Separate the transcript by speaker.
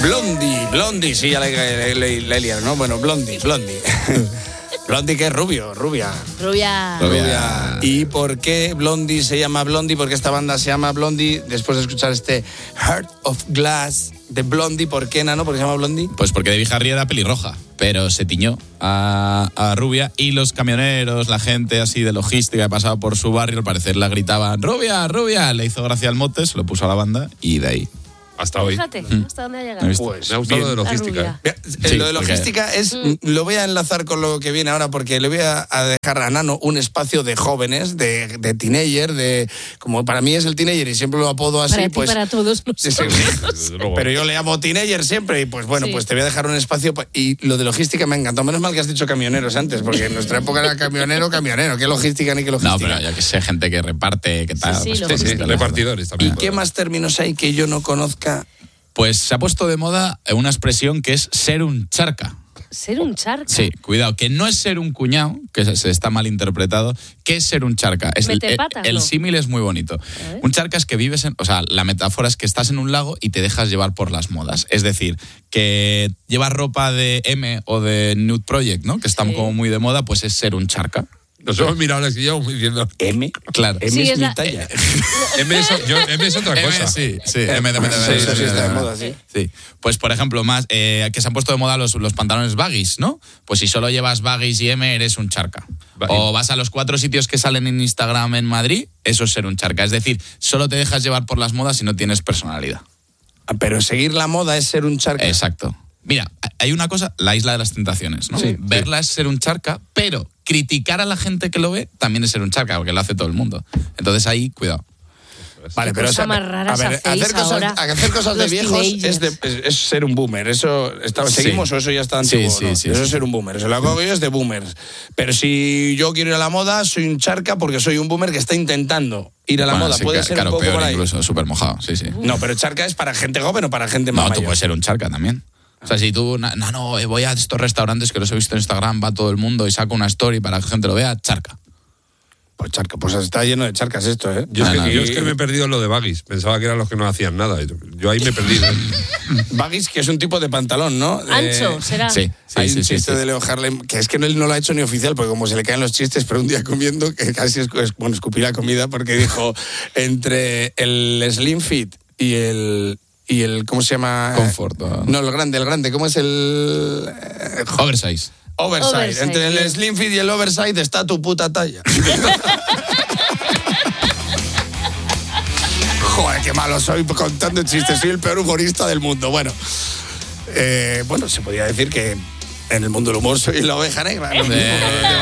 Speaker 1: Blondie, sí, ya le he liado, ¿no? Bueno, Blondie. Blondie, que es rubia. ¿Y por qué Blondie se llama Blondie? Porque esta banda se llama Blondie. Después de escuchar este Heart of Glass de Blondie, ¿por qué, Nano? ¿Por qué se llama Blondie?
Speaker 2: Pues porque Debbie Harry era pelirroja, pero se tiñó a rubia, y los camioneros, la gente así de logística que pasaba por su barrio, al parecer la gritaban rubia, le hizo gracia al mote, se lo puso a la banda y de ahí.
Speaker 3: Hasta hoy.
Speaker 4: Fíjate, hasta dónde ha llegado.
Speaker 1: Pues,
Speaker 3: me ha gustado lo de logística.
Speaker 1: Sí, lo de logística es, lo voy a enlazar con lo que viene ahora, porque le voy a dejar a Nano un espacio de jóvenes, de teenager, como para mí es el teenager y siempre lo apodo así.
Speaker 4: Para ti,
Speaker 1: pues
Speaker 4: para todos nosotros.
Speaker 1: Sí. Pero yo le llamo teenager siempre y pues bueno, pues te voy a dejar un espacio. Y lo de logística me ha encantado. Menos mal que has dicho camioneros antes, porque en nuestra época era camionero. ¿Qué logística ni qué logística?
Speaker 2: No, pero ya que sé, gente que reparte, que tal.
Speaker 4: Sí,
Speaker 3: repartidores también.
Speaker 1: ¿Y qué más términos hay que yo no conozca?
Speaker 2: Pues se ha puesto de moda una expresión que es ser un charca.
Speaker 4: ¿Ser un charca?
Speaker 2: Sí, cuidado, que no es ser un cuñado, que se está mal interpretado. ¿Qué es ser un charca? El símil es muy bonito. Un charca es que vives la metáfora es que estás en un lago y te dejas llevar por las modas. Es decir, que llevas ropa de M o de Nude Project, ¿no? Que están como muy de moda, pues es ser un charca.
Speaker 3: Nos hemos mirado la silla diciendo
Speaker 1: M,
Speaker 2: claro.
Speaker 1: M es mi talla.
Speaker 3: M es otra cosa.
Speaker 2: Sí, M
Speaker 1: está de moda, sí.
Speaker 2: Sí. Pues, por ejemplo, que se han puesto de moda los pantalones baggies, ¿no? Pues si solo llevas baggies y M, eres un charca. O vas a los 4 sitios que salen en Instagram en Madrid, eso es ser un charca. Es decir, solo te dejas llevar por las modas y no tienes personalidad.
Speaker 1: Pero seguir la moda es ser un charca.
Speaker 2: Exacto. Mira, hay una cosa, la isla de las tentaciones, ¿no?
Speaker 1: Sí,
Speaker 2: verla es ser un charca, pero criticar a la gente que lo ve también es ser un charca, porque lo hace todo el mundo. Entonces ahí, cuidado.
Speaker 1: Vale, pero
Speaker 4: cosa más rara
Speaker 1: hacer cosas de viejos es ser un boomer. Eso seguimos o eso ya está antiguo.
Speaker 2: Sí,
Speaker 1: eso es ser un boomer. Eso lo hago yo es de boomers. Pero si yo quiero ir a la moda, soy un charca porque soy un boomer que está intentando ir a la moda.
Speaker 2: Sí,
Speaker 1: puede ser
Speaker 2: claro,
Speaker 1: un poco
Speaker 2: peor
Speaker 1: por ahí.
Speaker 2: Incluso súper mojado, sí.
Speaker 1: No, pero charca es para gente joven o para gente más mayor.
Speaker 2: No, tú puedes ser un charca también. O sea, si tú, voy a estos restaurantes que los he visto en Instagram, va todo el mundo y saco una story para que la gente lo vea, charca.
Speaker 1: Pues charca, pues está lleno de charcas esto, ¿eh?
Speaker 3: Yo es que me he perdido lo de baggies. Pensaba que eran los que no hacían nada. Yo ahí me he perdido.
Speaker 1: Baggies, que es un tipo de pantalón, ¿no?
Speaker 4: Ancho, será.
Speaker 2: Sí.
Speaker 1: Hay un chiste de Leo Harlem, que es que él no lo ha hecho ni oficial, porque como se le caen los chistes, pero un día comiendo, que casi escupí la comida, porque dijo, entre el Slim Fit y el ¿cómo se llama?
Speaker 2: Comfort.
Speaker 1: No, el grande, ¿cómo es el...?
Speaker 2: Oversize.
Speaker 1: Oversize. Entre el Slim Fit y el Oversize está tu puta talla. Joder, qué malo soy contando chistes. Soy el peor humorista del mundo. Bueno, se podría decir que en el mundo del humor soy la oveja negra.